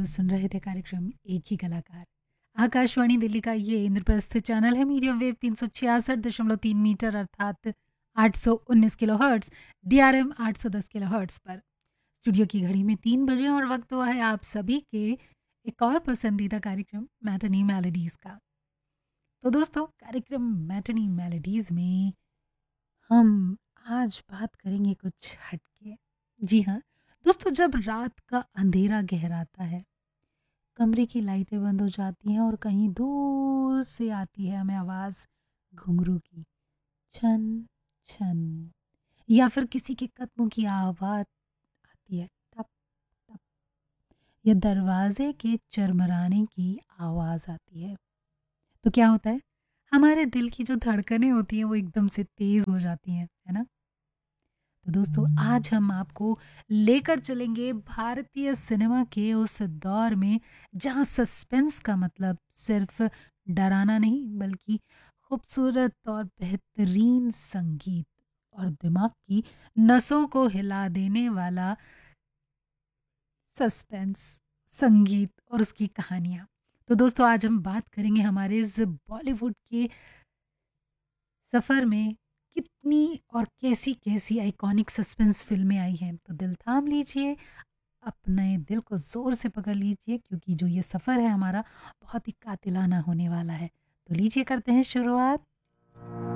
सुन रहे थे कार्यक्रम एक ही कलाकार। आकाशवाणी दिल्ली का ये इंद्रप्रस्थ चैनल है, मीडियम वेव 366.3 मीटर अर्थात 819 किलोहर्ट्ज़, डीआरएम 810 किलोहर्ट्ज़ पर। स्टूडियो की घड़ी में 3 बजे और वक्त हुआ है आप सभी के एक और पसंदीदा कार्यक्रम मैटनी मेलोडीज़ का। तो दोस्तों, कार्यक्रम मैटनी मेलोडीज़ में हम आज बात करेंगे कुछ हटके। जी हाँ दोस्तों, जब रात का अंधेरा गहराता है, कमरे की लाइटें बंद हो जाती हैं और कहीं दूर से आती है हमें आवाज़ घुंघरू की, छन छन, या फिर किसी के कदमों की आवाज़ आती है, टप टप, या दरवाजे के चरमराने की आवाज़ आती है। तो क्या होता है, हमारे दिल की जो धड़कनें होती हैं वो एकदम से तेज़ हो जाती हैं, है ना। तो दोस्तों, आज हम आपको लेकर चलेंगे भारतीय सिनेमा के उस दौर में जहां सस्पेंस का मतलब सिर्फ डराना नहीं, बल्कि खूबसूरत और बेहतरीन संगीत और दिमाग की नसों को हिला देने वाला सस्पेंस संगीत और उसकी कहानियाँ। तो दोस्तों, आज हम बात करेंगे हमारे इस बॉलीवुड के सफ़र में कितनी और कैसी-कैसी आइकॉनिक सस्पेंस फ़िल्में आई हैं। तो दिल थाम लीजिए, अपने दिल को ज़ोर से पकड़ लीजिए, क्योंकि जो ये सफ़र है हमारा बहुत ही कातिलाना होने वाला है। तो लीजिए करते हैं शुरुआत।